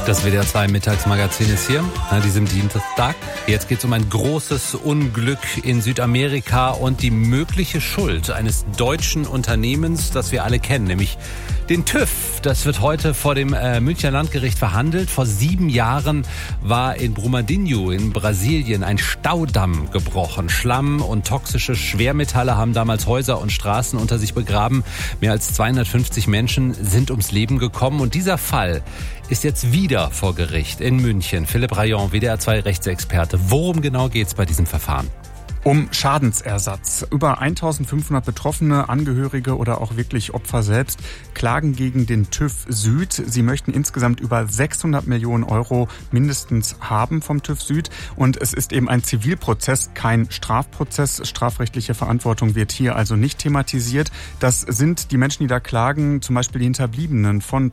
Das WDR 2 Mittagsmagazin ist hier, an diesem Dienstag. Jetzt geht es um ein großes Unglück in Südamerika und die mögliche Schuld eines deutschen Unternehmens, das wir alle kennen, nämlich den TÜV. Das wird heute vor dem Münchner Landgericht verhandelt. Vor 7 Jahren war in Brumadinho in Brasilien ein Staudamm gebrochen. Schlamm und toxische Schwermetalle haben damals Häuser und Straßen unter sich begraben. Mehr als 250 Menschen sind ums Leben gekommen. Und dieser Fall ist jetzt wieder vor Gericht in München. Philipp Rayon, WDR 2 Rechtsexperte. Worum genau geht es bei diesem Verfahren? Um Schadensersatz. Über 1500 Betroffene, Angehörige oder auch wirklich Opfer selbst klagen gegen den TÜV Süd. Sie möchten insgesamt über 600 Millionen Euro mindestens haben vom TÜV Süd. Und es ist eben ein Zivilprozess, kein Strafprozess. Strafrechtliche Verantwortung wird hier also nicht thematisiert. Das sind die Menschen, die da klagen, zum Beispiel die Hinterbliebenen von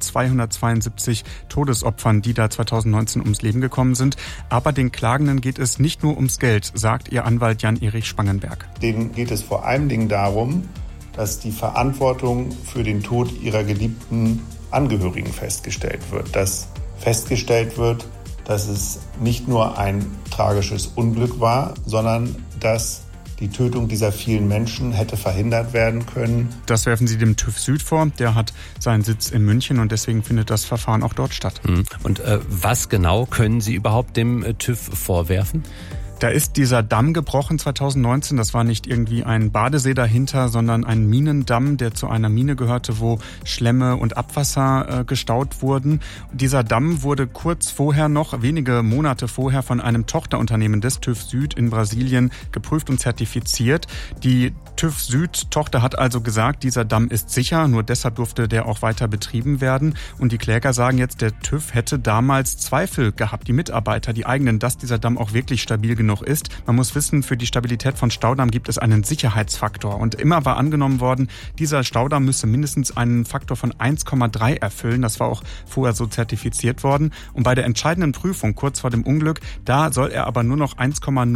272 Todesopfern, die da 2019 ums Leben gekommen sind. Aber den Klagenden geht es nicht nur ums Geld, sagt ihr Anwalt Jan-Erich Spangenberg. Denen geht es vor allen Dingen darum, dass die Verantwortung für den Tod ihrer geliebten Angehörigen festgestellt wird. Dass festgestellt wird, dass es nicht nur ein tragisches Unglück war, sondern dass die Tötung dieser vielen Menschen hätte verhindert werden können. Das werfen sie dem TÜV Süd vor. Der hat seinen Sitz in München und deswegen findet das Verfahren auch dort statt. Und was genau können Sie überhaupt dem TÜV vorwerfen? Da ist dieser Damm gebrochen 2019. Das war nicht irgendwie ein Badesee dahinter, sondern ein Minendamm, der zu einer Mine gehörte, wo Schlemme und Abwasser gestaut wurden. Dieser Damm wurde kurz vorher noch, wenige Monate vorher, von einem Tochterunternehmen des TÜV Süd in Brasilien geprüft und zertifiziert. Die TÜV Süd-Tochter hat also gesagt, dieser Damm ist sicher, nur deshalb durfte der auch weiter betrieben werden. Und die Kläger sagen jetzt, der TÜV hätte damals Zweifel gehabt, die Mitarbeiter, die eigenen, dass dieser Damm auch wirklich stabil genug ist. Man muss wissen, für die Stabilität von Staudamm gibt es einen Sicherheitsfaktor. Und immer war angenommen worden, dieser Staudamm müsse mindestens einen Faktor von 1,3 erfüllen. Das war auch vorher so zertifiziert worden. Und bei der entscheidenden Prüfung, kurz vor dem Unglück, da soll er aber nur noch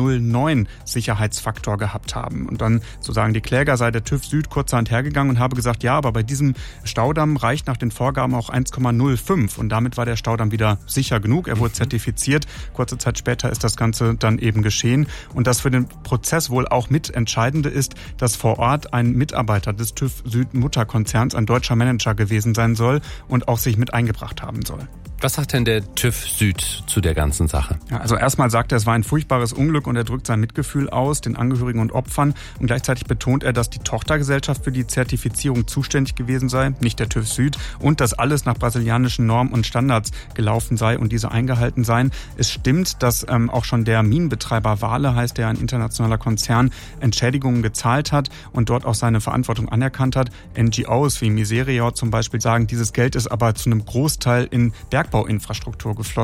1,09 Sicherheitsfaktor gehabt haben. Und dann, so sagen die Kläger, sei der TÜV Süd kurzerhand hergegangen und habe gesagt, ja, aber bei diesem Staudamm reicht nach den Vorgaben auch 1,05. Und damit war der Staudamm wieder sicher genug. Er wurde zertifiziert. Kurze Zeit später ist das Ganze dann eben geschehen. Und das für den Prozess wohl auch mitentscheidende ist, dass vor Ort ein Mitarbeiter des TÜV Süd Mutterkonzerns, ein deutscher Manager gewesen sein soll und auch sich mit eingebracht haben soll. Was sagt denn der TÜV Süd zu der ganzen Sache? Ja, also erstmal sagt er, es war ein furchtbares Unglück und er drückt sein Mitgefühl aus, den Angehörigen und Opfern. Und gleichzeitig betont er, dass die Tochtergesellschaft für die Zertifizierung zuständig gewesen sei, nicht der TÜV Süd, und dass alles nach brasilianischen Normen und Standards gelaufen sei und diese eingehalten seien. Es stimmt, dass auch schon der Minenbetreiber Vale, heißt der, ein internationaler Konzern, Entschädigungen gezahlt hat und dort auch seine Verantwortung anerkannt hat. NGOs wie Miseria zum Beispiel sagen, dieses Geld ist aber zu einem Großteil in Bergbauinfrastruktur geflossen.